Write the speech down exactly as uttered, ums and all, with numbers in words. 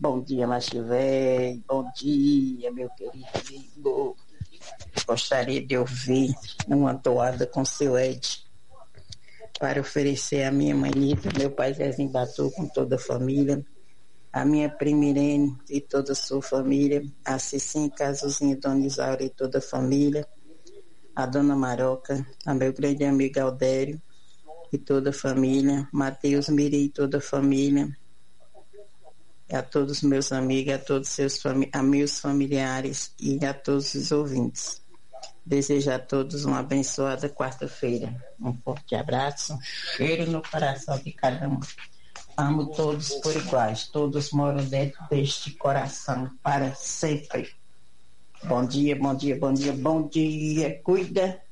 Bom dia, macho velho. Bom dia, meu querido amigo. Gostaria de ouvir uma toada com seu Ed para oferecer a minha manita, meu pai Zezinho Batu com toda a família, a minha prima Irene e toda a sua família, a Cicinha Casuzinha, Dona Isaura e toda a família, a Dona Maroca, a meu grande amigo Aldério e toda a família, Matheus Miri e toda a família, a todos os meus amigos, a todos seus fami- a meus familiares e a todos os ouvintes. Desejo a todos uma abençoada quarta-feira. Um forte abraço, um cheiro no coração de cada um. Amo todos por iguais, todos moram dentro deste coração para sempre. Bom dia, bom dia, bom dia, bom dia. Cuida